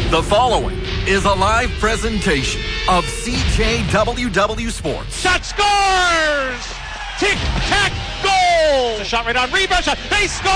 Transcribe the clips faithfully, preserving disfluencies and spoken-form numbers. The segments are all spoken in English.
The following is a live presentation of C J W W Sports. Shot scores! Tic-tac goal! It's a shot right on rebound shot. They score!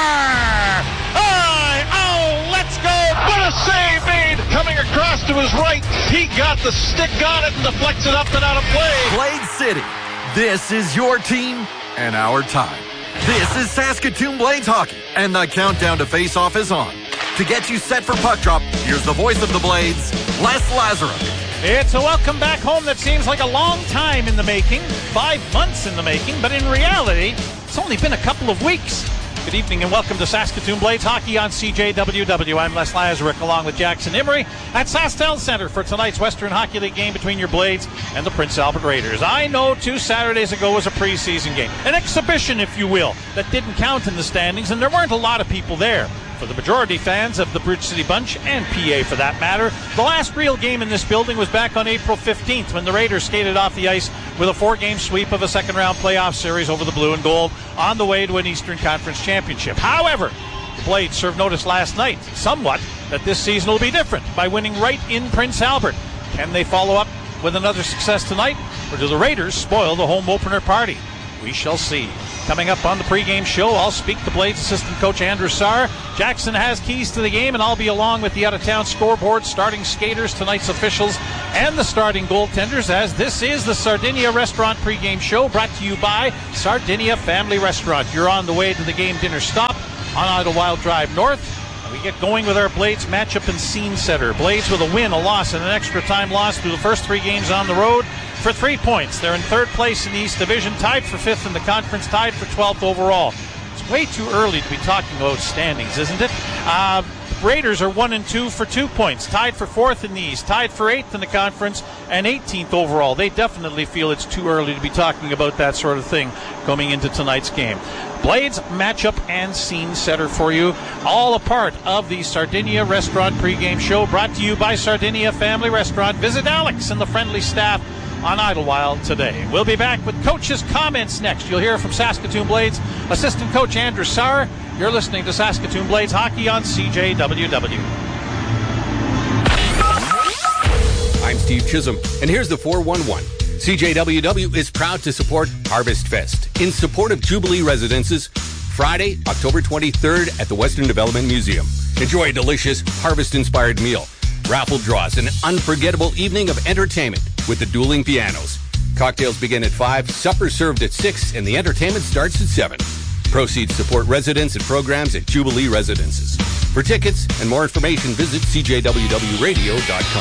Oh, oh, let's go! What a save made! Coming across to his right. He got the stick on it and deflects it up and out of play. Blade City, this is your team and our time. This is Saskatoon Blades Hockey, and the countdown to face-off is on. To get you set for puck drop, here's the voice of the Blades, Les Lazaruk. It's a welcome back home that seems like a long time in the making, five months in the making, but in reality, it's only been a couple of weeks. Good evening and welcome to Saskatoon Blades Hockey on C J W W. I'm Les Lazaruk along with Jackson Emery at SaskTel Center for tonight's Western Hockey League game between your Blades and the Prince Albert Raiders. I know two Saturdays ago was a preseason game, an exhibition if you will, that didn't count in the standings, and there weren't a lot of people there. For the majority fans of the Bridge City Bunch, and P A for that matter, the last real game in this building was back on April fifteenth when the Raiders skated off the ice with a four-game sweep of a second-round playoff series over the Blue and Gold on the way to an Eastern Conference championship. However, the Blades served notice last night, somewhat, that this season will be different by winning right in Prince Albert. Can they follow up with another success tonight, or do the Raiders spoil the home opener party? We shall see. Coming up on the pregame show, I'll speak to Blades assistant coach Andrew Sarr. Jackson has keys to the game, and I'll be along with the out-of-town scoreboard, starting skaters, tonight's officials, and the starting goaltenders, as this is the Sardinia Restaurant pregame show brought to you by Sardinia Family Restaurant. You're on the way to the game dinner stop on Idlewild Drive North. And we get going with our Blades matchup and scene setter. Blades with a win, a loss, and an extra time loss through the first three games on the road. For three points, they're in third place in the East Division, tied for fifth in the conference, tied for twelfth overall. It's way too early to be talking about standings, isn't it? Uh, Raiders are one and two for two points, tied for fourth in the East, tied for eighth in the conference, and eighteenth overall. They definitely feel it's too early to be talking about that sort of thing coming into tonight's game. Blades matchup and scene setter for you, all a part of the Sardinia Restaurant pregame show brought to you by Sardinia Family Restaurant. Visit Alex and the friendly staff on Idlewild today. We'll be back with coach's comments next. You'll hear from Saskatoon Blades assistant coach Andrew Sarr. You're listening to Saskatoon Blades Hockey on C J W W. I'm Steve Chisholm, and here's the four one one. C J W W is proud to support Harvest Fest in support of Jubilee Residences, Friday, October twenty-third at the Western Development Museum. Enjoy a delicious harvest-inspired meal, raffle draws, and an unforgettable evening of entertainment with the dueling pianos. Cocktails begin at five, supper served at six, and the entertainment starts at seven. Proceeds support residents and programs at Jubilee Residences. For tickets and more information, visit c j w w radio dot com.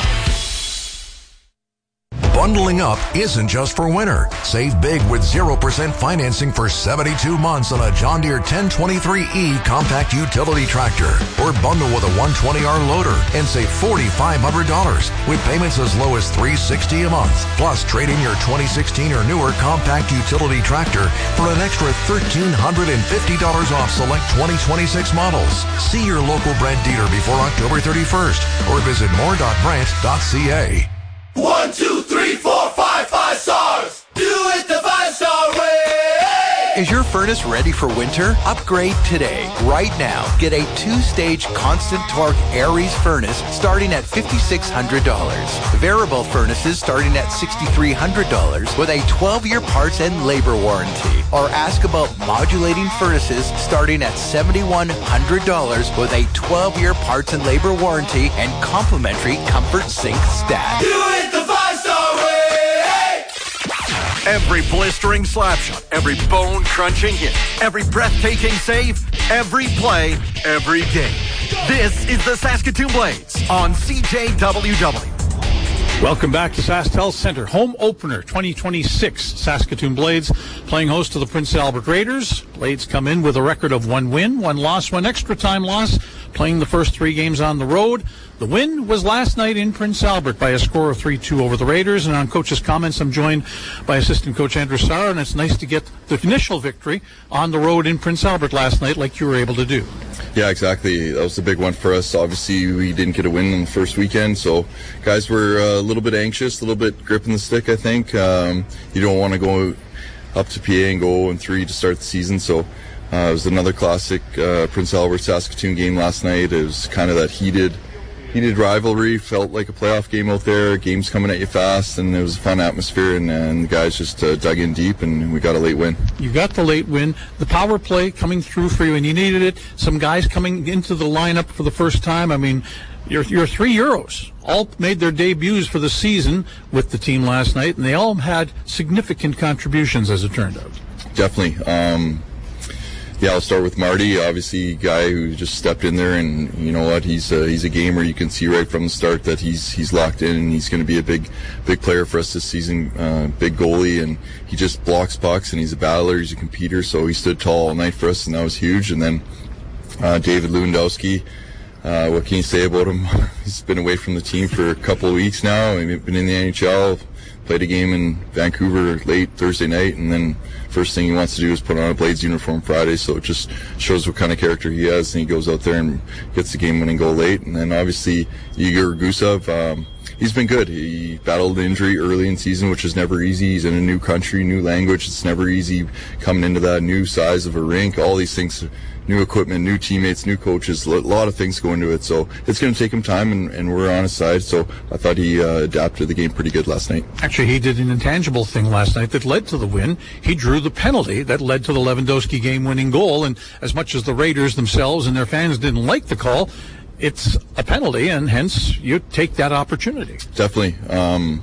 Bundling up isn't just for winter. Save big with zero percent financing for seventy-two months on a John Deere ten twenty-three E compact utility tractor. Or bundle with a one twenty R loader and save four thousand five hundred dollars with payments as low as three hundred sixty dollars a month. Plus, trade in your twenty sixteen or newer compact utility tractor for an extra one thousand three hundred fifty dollars off select twenty twenty-six models. See your local Brent dealer before October thirty-first or visit more dot brent dot c a. One, two, three, four, five, five stars. Do it the five-star way. Is your furnace ready for winter? Upgrade today. Right now, get a two-stage constant torque Aries furnace starting at five thousand six hundred dollars. Variable furnaces starting at six thousand three hundred dollars with a twelve-year parts and labor warranty. Or ask about modulating furnaces starting at seven thousand one hundred dollars with a twelve-year parts and labor warranty and complimentary comfort sink stat. Do it the five-star way. Every blistering slap shot, every bone-crunching hit, every breathtaking save, every play, every game. This is the Saskatoon Blades on C J W W. Welcome back to SaskTel Center. Home opener twenty twenty-six. Saskatoon Blades playing host to the Prince Albert Raiders. Blades come in with a record of one win, one loss, one extra time loss, playing the first three games on the road. The win was last night in Prince Albert by a score of three two over the Raiders. And on coach's comments, I'm joined by assistant coach Andrew Sarr, and it's nice to get the initial victory on the road in Prince Albert last night like you were able to do. Yeah, exactly. That was a big one for us. Obviously, we didn't get a win in the first weekend, so guys were uh, a little bit anxious, a little bit gripping the stick, I think. Um, you don't want to go up to P A and go oh and three to start the season, so uh, it was another classic uh, Prince Albert Saskatoon game last night. It was kind of that heated heated rivalry, felt like a playoff game out there, games coming at you fast, and it was a fun atmosphere, and, and the guys just uh, dug in deep, and we got a late win. You got the late win. The power play coming through for you, and you needed it. Some guys coming into the lineup for the first time. I mean, your, your three Euros all made their debuts for the season with the team last night, and they all had significant contributions, as it turned out. Definitely. Um, Yeah, I'll start with Marty. Obviously, a guy who just stepped in there, and you know what? He's a, he's a gamer. You can see right from the start that he's he's locked in, and he's going to be a big big player for us this season. Uh, big goalie, and he just blocks pucks, and he's a battler. He's a competitor, so he stood tall all night for us, and that was huge. And then uh, David Lewandowski. Uh, what can you say about him? He's been away from the team for a couple of weeks now. He's been in the N H L. Played a game in Vancouver late Thursday night, and then first thing he wants to do is put on a Blades uniform Friday, so it just shows what kind of character he has, and he goes out there and gets the game-winning goal late. And then obviously Igor Gusev, um, he's been good. He battled injury early in season, which is never easy. He's in a new country, new language. It's never easy coming into that new size of a rink, all these things, new equipment, new teammates, new coaches, a lot of things go into it. So it's going to take him time, and, and we're on his side. So I thought he uh, adapted the game pretty good last night. Actually, he did an intangible thing last night that led to the win. He drew the penalty that led to the Lewandowski game-winning goal. And as much as the Raiders themselves and their fans didn't like the call, it's a penalty, and hence you take that opportunity. Definitely. Um,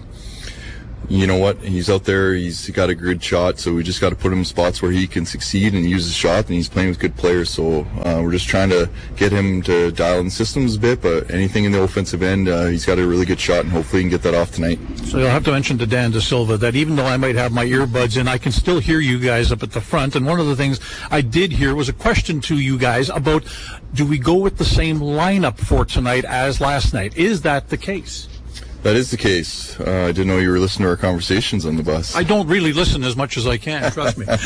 you know what? He's out there. He's got a good shot, so we just got to put him in spots where he can succeed and use his shot, and he's playing with good players. So uh, we're just trying to get him to dial in systems a bit, but anything in the offensive end, uh, he's got a really good shot, and hopefully he can get that off tonight. So you'll have to mention to Dan De Silva that even though I might have my earbuds in, I can still hear you guys up at the front. And one of the things I did hear was a question to you guys about, do we go with the same lineup for tonight as last night? Is that the case? That is the case. Uh, I didn't know you were listening to our conversations on the bus. I don't really listen as much as I can, trust me.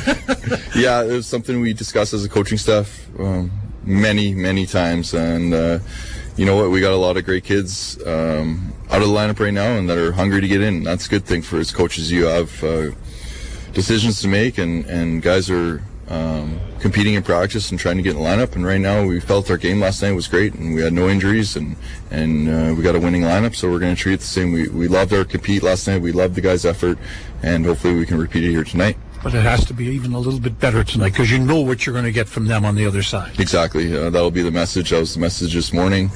Yeah, it was something we discussed as a coaching staff um, many, many times. And uh, you know what? We got a lot of great kids um, out of the lineup right now and that are hungry to get in. That's a good thing for as coaches. You have uh, decisions to make, and, and guys are um, competing in practice and trying to get in the lineup. And right now, we felt our game last night was great, and we had no injuries, and and uh, we got a winning lineup. So we're going to treat it the same. We we loved our compete last night. We loved the guys' effort, and hopefully we can repeat it here tonight. But it has to be even a little bit better tonight, because you know what you're going to get from them on the other side. Exactly. Uh, that'll be the message. That was the message this morning.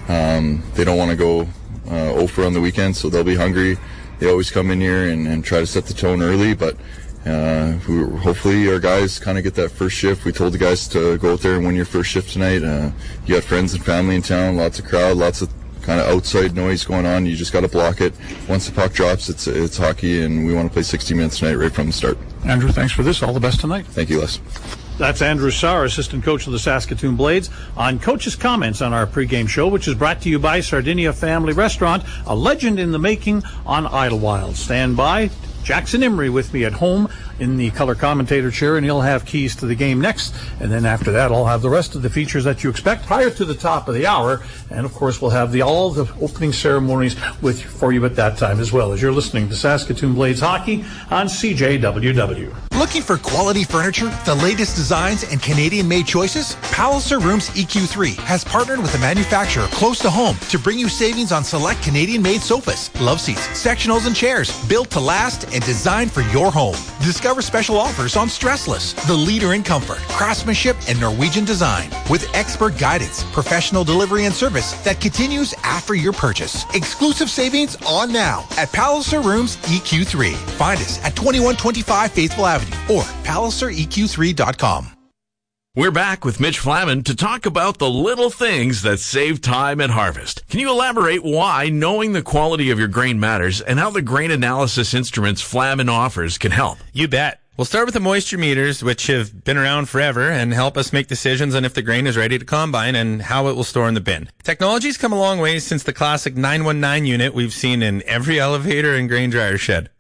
Um, they don't want to go uh, oh for on the weekend, so they'll be hungry. They always come in here and, and try to set the tone early, but uh, we, hopefully our guys kind of get that first shift. We told the guys to go out there and win your first shift tonight. Uh, you got friends and family in town, lots of crowd, lots of kind of outside noise going on. You just got to block it. Once the puck drops, it's it's hockey, and we want to play sixty minutes tonight right from the start. Andrew, thanks for this. All the best tonight. Thank you, Les. That's Andrew Sarr, assistant coach of the Saskatoon Blades, on Coach's Comments on our pregame show, which is brought to you by Sardinia Family Restaurant, a legend in the making on Idlewild. Stand by. Jackson Emery with me at home in the color commentator chair, and he'll have keys to the game next. And then after that, I'll have the rest of the features that you expect prior to the top of the hour. And of course, we'll have the all the opening ceremonies with for you at that time as well, as you're listening to Saskatoon Blades Hockey on C J W W. Looking for quality furniture, the latest designs, and Canadian-made choices? Palliser Rooms E Q three has partnered with a manufacturer close to home to bring you savings on select Canadian-made sofas, love seats, sectionals, and chairs built to last and designed for your home. Discover special offers on Stressless, the leader in comfort, craftsmanship, and Norwegian design, with expert guidance, professional delivery, and service that continues after your purchase. Exclusive savings on now at Palliser Rooms E Q three. Find us at twenty-one twenty-five Faithful Avenue or palliser e q three dot com. We're back with Mitch Flaman to talk about the little things that save time at harvest. Can you elaborate why knowing the quality of your grain matters and how the grain analysis instruments Flaman offers can help? You bet. We'll start with the moisture meters, which have been around forever and help us make decisions on if the grain is ready to combine and how it will store in the bin. Technology's come a long way since the classic nine one nine unit we've seen in every elevator and grain dryer shed.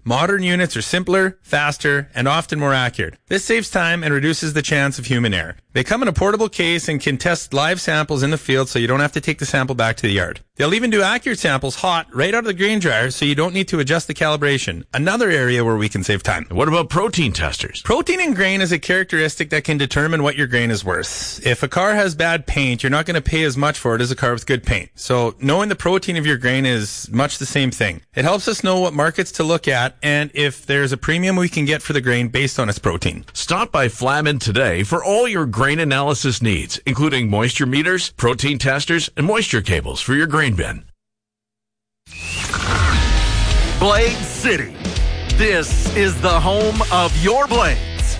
Modern units are simpler, faster, and often more accurate. This saves time and reduces the chance of human error. They come in a portable case and can test live samples in the field so you don't have to take the sample back to the yard. They'll even do accurate samples hot right out of the grain dryer so you don't need to adjust the calibration. Another area where we can save time. What about protein testers? Protein in grain is a characteristic that can determine what your grain is worth. If a car has bad paint, you're not going to pay as much for it as a car with good paint. So knowing the protein of your grain is much the same thing. It helps us know what markets to look at and if there's a premium we can get for the grain based on its protein. Stop by Flamin today for all your grain analysis needs, including moisture meters, protein testers, and moisture cables for your grain bin. Blade City. This is the home of your Blades.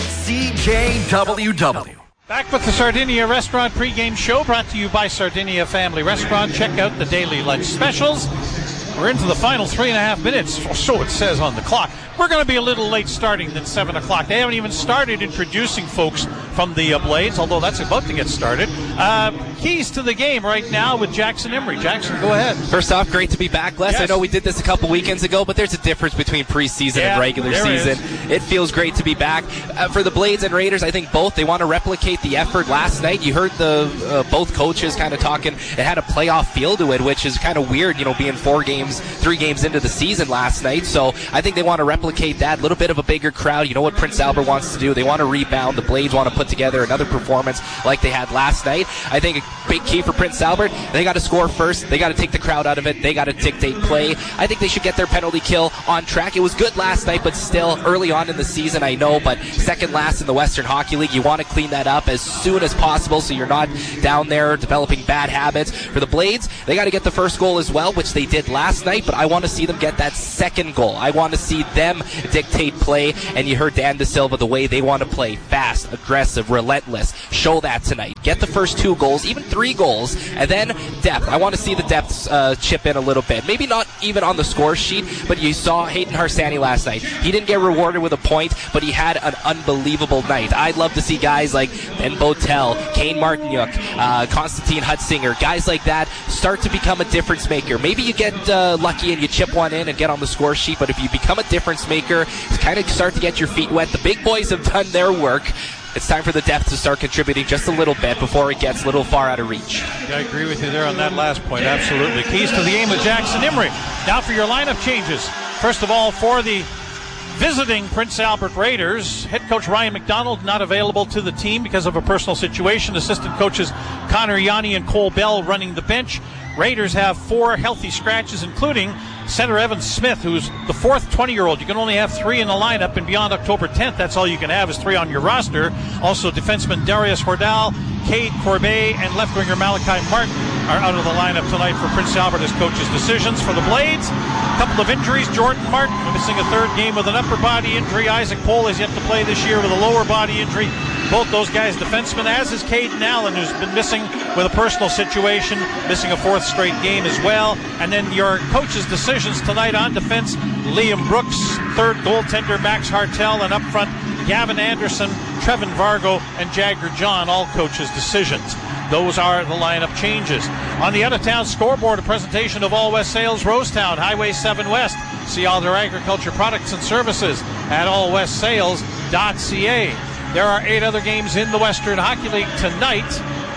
C J W W. Back with the Sardinia Restaurant pregame show brought to you by Sardinia Family Restaurant. Check out the daily lunch specials. We're into the final three and a half minutes, or so it says on the clock. We're going to be a little late starting than seven o'clock. They haven't even started introducing folks from the uh, Blades, although that's about to get started. Uh, keys to the game right now with Jackson Emery. Jackson, go ahead. First off, great to be back, Les. Yes. I know we did this a couple weekends ago, but there's a difference between preseason yeah, and regular season. Is. It feels great to be back. Uh, for the Blades and Raiders, I think both, they want to replicate the effort last night. You heard the uh, both coaches kind of talking. It had a playoff feel to it, which is kind of weird, you know, being four games, three games into the season last night. So I think they want to replicate that. A little bit of a bigger crowd. You know what Prince Albert wants to do. They want to rebound. The Blades want to put together another performance like they had last night. I think a big key for Prince Albert, they got to score first. They got to take the crowd out of it. They got to dictate play. I think they should get their penalty kill on track. It was good last night, but still early on in the season, I know, but second last in the Western Hockey League. You want to clean that up as soon as possible so you're not down there developing bad habits. For the Blades, they got to get the first goal as well, which they did last night, but I want to see them get that second goal. I want to see them dictate play, and you heard Dan De Silva, the way they want to play, fast, aggressive, relentless. Show that tonight. Get the first two goals, even three goals, and then depth. I want to see the depth uh, chip in a little bit. Maybe not even on the score sheet, but you saw Hayden Harsani last night. He didn't get rewarded with a point, but he had an unbelievable night. I'd love to see guys like Ben Botel, Kane Martinyuk, uh, Konstantin Hutzinger, guys like that start to become a difference maker. Maybe you get uh, lucky and you chip one in and get on the score sheet, but if you become a difference maker, kind of start to get your feet wet. The big boys have done their work. It's time for the depth to start contributing just a little bit before it gets a little far out of reach. I agree with you there on that last point. Absolutely. Keys to the game with Jackson Emery. Now for your lineup changes. First of all, for the visiting Prince Albert Raiders, head coach Ryan McDonald not available to the team because of a personal situation. Assistant coaches Connor Yanni and Cole Bell running the bench. Raiders have four healthy scratches, including center Evan Smith, who's the fourth twenty-year-old. You can only have three in the lineup, and beyond October tenth, that's all you can have is three on your roster. Also, defenseman Darius Hordal, Cade Corbet, and left winger Malachi Martin are out of the lineup tonight for Prince Albert as coach's decisions. For the Blades, a couple of injuries. Jordan Martin missing a third game with an upper body injury. Isaac Pohl is yet to play this year with a lower body injury. Both those guys defensemen, as is Caden Allen, who's been missing with a personal situation, missing a fourth straight game as well. And then your coach's decisions tonight on defense, Liam Brooks, third goaltender Max Hartel, and up front Gavin Anderson, Trevin Vargo, and Jagger John, all coaches' decisions. Those are the lineup changes. On the out-of-town scoreboard, a presentation of All West Sales, Rosetown, Highway seven West. See all their agriculture products and services at all west sales dot c a. There are eight other games in the Western Hockey League tonight.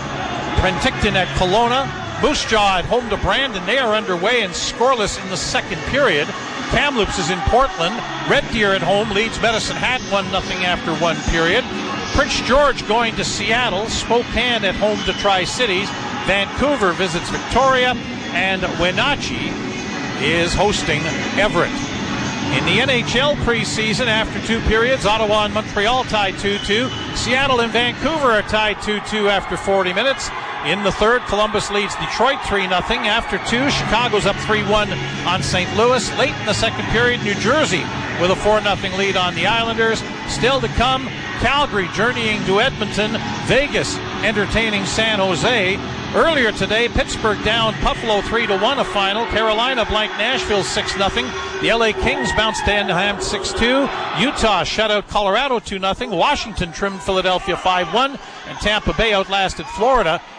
Penticton at Kelowna. Moose Jaw at home to Brandon. They are underway and scoreless in the second period. Kamloops is in Portland. Red Deer at home leads Medicine Hat one nothing after one period. Prince George going to Seattle. Spokane at home to Tri-Cities. Vancouver visits Victoria. And Wenatchee is hosting Everett. In the N H L preseason, after two periods, Ottawa and Montreal tied two two. Seattle and Vancouver are tied two two after forty minutes. In the third, Columbus leads Detroit three nothing. After two, Chicago's up three one on Saint Louis. Late in the second period, New Jersey with a four nothing lead on the Islanders. Still to come, Calgary journeying to Edmonton. Vegas entertaining San Jose. Earlier today, Pittsburgh down Buffalo three to one, a final. Carolina blanked Nashville six nothing. The L A Kings bounced Anaheim six two. Utah shut out Colorado two nothing. Washington trimmed Philadelphia five one. And Tampa Bay outlasted Florida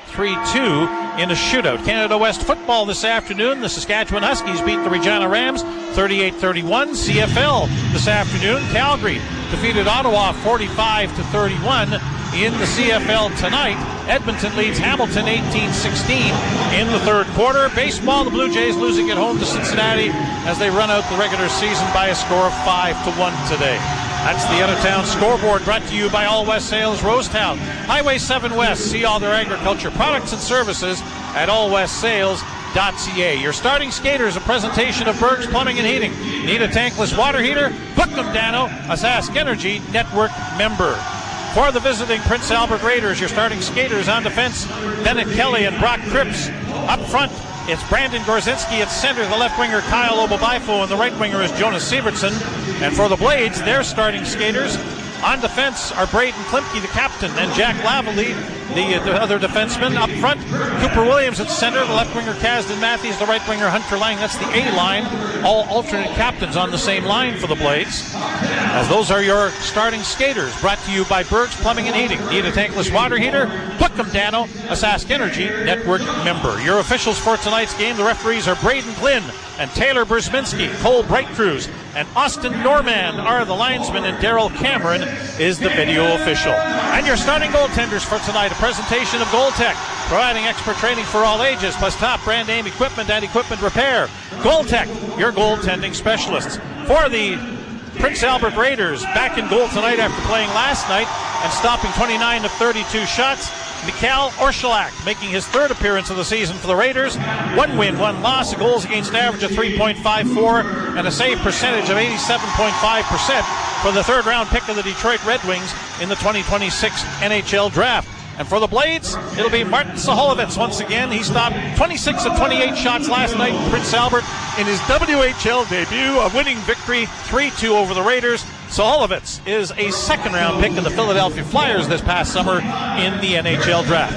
three two in a shootout. Canada West football this afternoon. The Saskatchewan Huskies beat the Regina Rams thirty-eight thirty-one. C F L this afternoon. Calgary defeated Ottawa forty-five to thirty-one. In the C F L tonight, Edmonton leads Hamilton eighteen sixteen in the third quarter. Baseball, the Blue Jays losing at home to Cincinnati as they run out the regular season by a score of five to one today. That's the out-of-town scoreboard, brought to you by All West Sales Rosetown. Highway seven West. See all their agriculture products and services at all west sales dot c a. Your starting skaters, a presentation of Berg's Plumbing and Heating. Need a tankless water heater? Book them, Dano, a Sask Energy Network member. For the visiting Prince Albert Raiders, your starting skaters on defense, Bennett Kelly and Brock Cripps. Up front, it's Brandon Gorzinski at center, the left winger Kyle Obabifo, and the right winger is Jonas Sievertson. And for the Blades, their starting skaters on defense are Braden Klimke, the captain, and Jack Lavallee, the, uh, the other defenseman. Up front, Cooper Williams at center, the left winger Kasdan Matthews, the right winger Hunter Lang. That's the A line. All alternate captains on the same line for the Blades. As those are your starting skaters, brought to you by Berg's Plumbing and Heating. Need a tankless water heater? Book them, Dano, a Sask Energy Network member. Your officials for tonight's game, the referees are Braden Glynn and Taylor Berzminski. Cole Brightcrews and Austin Norman are the linesmen, and Daryl Cameron is the video official. And your starting goaltenders for tonight, a presentation of GoalTech, providing expert training for all ages, plus top brand name equipment and equipment repair. GoalTech, your goaltending specialists. For the Prince Albert Raiders, back in goal tonight after playing last night and stopping twenty-nine of thirty-two shots, Mikhail Orshilak making his third appearance of the season for the Raiders. One win, one loss, a goals against average of three point five four, and a save percentage of eighty-seven point five percent for the third round pick of the Detroit Red Wings in the twenty twenty-six N H L Draft. And for the Blades, it'll be Martin Saholovitz once again. He stopped twenty-six of twenty-eight shots last night in Prince Albert in his W H L debut, a winning victory three two over the Raiders. Saholovitz is a second-round pick of the Philadelphia Flyers this past summer in the N H L Draft.